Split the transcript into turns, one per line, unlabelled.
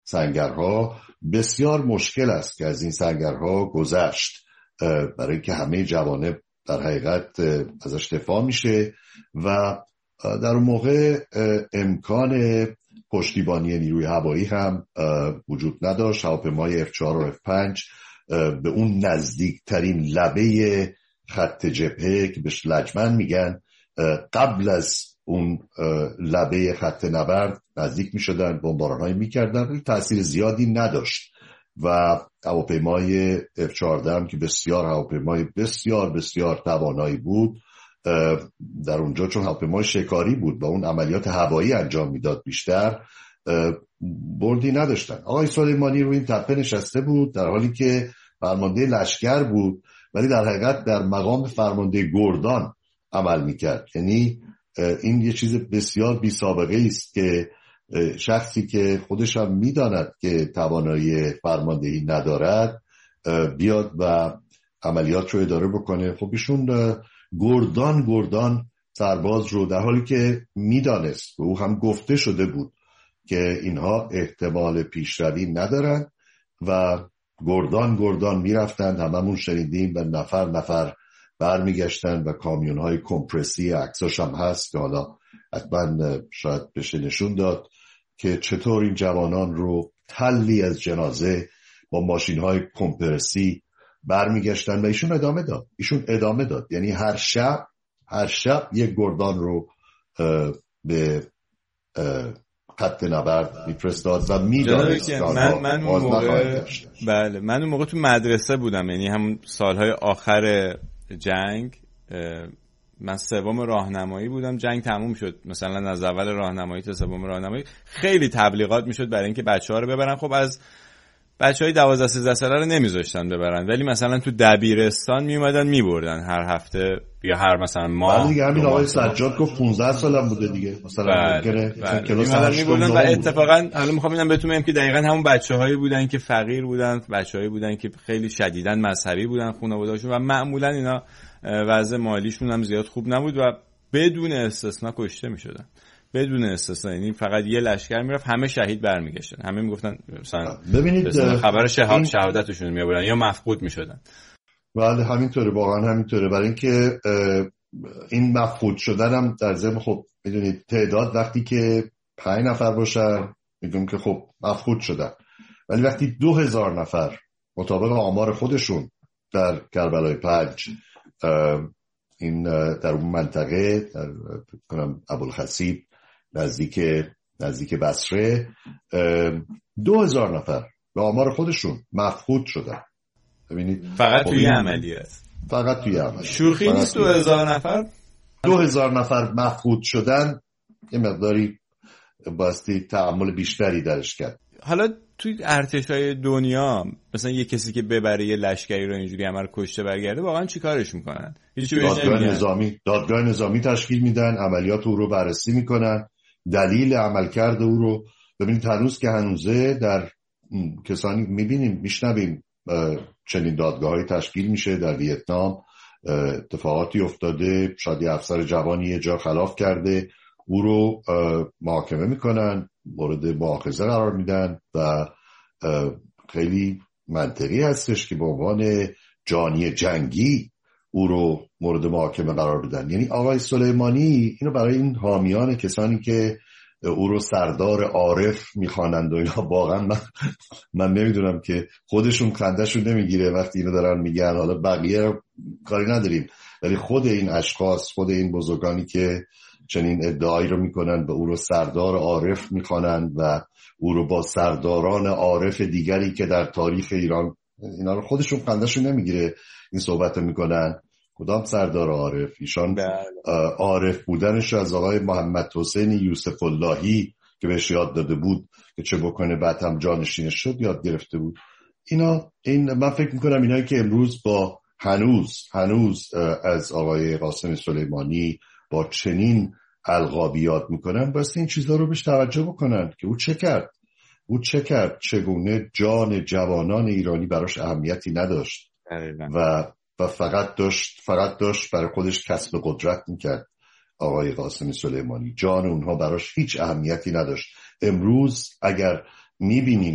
سنگرها بسیار مشکل است که از این سنگرها گذشت، برای اینکه همه جوانب در حقیقت ازش دفاع میشه و در اون موقع امکان پشتیبانی نیروی هوایی هم وجود نداشت. هواپیمای F4 و F5 به اون نزدیکترین لبه خط جبهه که بهش لجمن میگن قبل از اون لبه خط نبرد نزدیک میشدن، بمباران‌هایی میکردن، تأثیر زیادی نداشت. و هواپیمای F14 هم که بسیار هواپیمای بسیار بسیار توانایی بود در اونجا، چون هواپیمای شکاری بود با اون عملیات هوایی انجام میداد بیشتر، بردی نداشتن. آقای سلیمانی روی این تپه نشسته بود در حالی که فرمانده لشکر بود، ولی در حقیقت در مقام فرمانده گردان عمل میکرد. یعنی این یه چیز بسیار بی سابقه است که شخصی که خودش هم میداند که توانایی فرماندهی ندارد بیاد و عملیات رو اداره بکنه. خب ایشون گردان سرباز رو، در حالی که میدانست و او هم گفته شده بود که اینها احتمال پیشروی ندارن و گردان میرفتن، هممون شنیدیم، و نفر برمیگشتن و کامیون‌های کمپرسی، عکساش هم هست که حالا حتما شاید بشه نشون داد که چطور این جوانان رو تلی از جنازه با ماشین‌های کمپرسی برمیگشتن و ایشون ادامه داد. یعنی هر شب یک گردان رو به خط نبرد میفرستاد و میدانست
من اون موقع تو مدرسه بودم، یعنی همون سالهای آخر جنگ، من سوم راهنمایی بودم. جنگ تموم شد، مثلا از اول راهنمایی تا سوم راهنمایی خیلی تبلیغات میشد برای اینکه بچه‌ها رو ببرن. خب از بچهای 12-13 ساله رو نمیذاشتن ببرن، ولی مثلا تو دبیرستان میومدن میبردن هر هفته یا هر مثلا ماه.
دیگه همین آقای سجاد گفت 15 سالم بوده دیگه، مثلا کلاس 8
میبردن و اتفاقا حالا میخوام اینم بهتون بگم که دقیقاً همون بچه‌هایی بودن که فقیر بودن، بچه‌هایی بودن که خیلی شدیداً مذهبی بودن خانواده‌هاشون و معمولاً اینا وضع مالیشون هم زیاد خوب نبود و بدون استثنا کشته میشدن، بدون استثنا. یعنی فقط یه لشکر میرفت، همه شهید برمیگشتن، همه میگفتن مثلا
ببینید
خبر شهادتشون میآوردن یا مفقود میشدن.
بله همینطوره، واقعا همینطوره. برای اینکه این مفقود شدن هم در ضمن، خب میدونید تعداد وقتی که 5 نفر باشن میگم که خب مفقود شدن، ولی وقتی 2000 نفر مطابق آمار خودشون در کربلای 5 این در اون منطقه در ابوالخصیب نزدیک بصره 2000 نفر به آمار خودشون مفقود شدن. ببینید
فقط توی عملیات،
فقط توی عملیات
شوخی نیست.
2000 نفر مفقود شدن، یه مقداری باستی تعامل بیشتری درش کرد.
حالا توی ارتشای دنیا مثلا یه کسی که ببره یه لشکری رو اینجوری همه کشته برگرده، واقعا چی کارش میکنن؟ دادگاه
نظامی تشکیل میدن، عملیات او رو بررسی میکنن، دلیل عملکرد او رو. ببینید هنوز که هنوزه در کسانی میشنویم چنین دادگاه‌های تشکیل میشه. در ویتنام اتفاقاتی افتاده، شاید یه افسر جوانی یه جا خلاف کرده، او رو محاکمه میکنن، مورد مؤاخذه قرار میدن و خیلی منطقی هستش که به عنوان جانی جنگی او رو مورد محاکمه قرار بدن. یعنی آقای سلیمانی اینو برای این حامیان کسانی که او رو سردار عارف میخوانند و اینا، واقعا من نمیدونم که خودشون خندهشون نمیگیره وقتی اینو دارن میگن. حالا بقیه رو کاری نداریم، ولی خود این اشخاص، خود این بزرگانی که چنین ادعایی رو میکنن، به او رو سردار عارف میخوانند و او رو با سرداران عارف دیگری که در تاریخ ایران، اینا رو خودشون خندهشون نمیگیره این صحبت میکنن. کدام سردار عارف؟ ایشان عارف بودنش از آقای محمد حسین یوسف اللهی که بهش یاد داده بود که چه بکنه، بعد هم جانشینش شد، یاد گرفته بود. من فکر میکنم اینایی که امروز با هنوز از آقای قاسم سلیمانی با چنین القابی یاد میکنن، بس این چیزها رو بهش توجه بکنن که او چه کرد، چگونه جان جوانان ایرانی براش اهمیتی نداشت و فقط داشت برای خودش کسب قدرت میکرد. آقای قاسم سلیمانی جان اونها براش هیچ اهمیتی نداشت. امروز اگر میبینیم